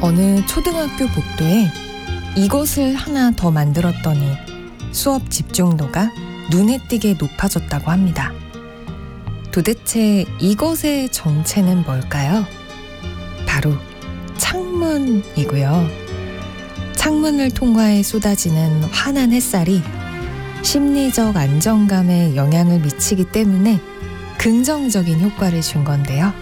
어느 초등학교 복도에 이것을 하나 더 만들었더니 수업 집중도가 눈에 띄게 높아졌다고 합니다. 도대체 이것의 정체는 뭘까요? 바로 창문이고요. 창문을 통과해 쏟아지는 환한 햇살이 심리적 안정감에 영향을 미치기 때문에 긍정적인 효과를 준 건데요.